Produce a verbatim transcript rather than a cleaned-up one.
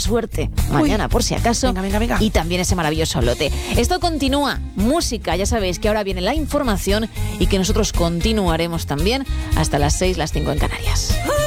suerte mañana, Uy. por si acaso. Venga, venga, venga. Y también ese maravilloso lote. Esto continúa. Música, ya sabéis que ahora viene la información y que nosotros continuaremos también hasta las seis, las cinco en Canarias.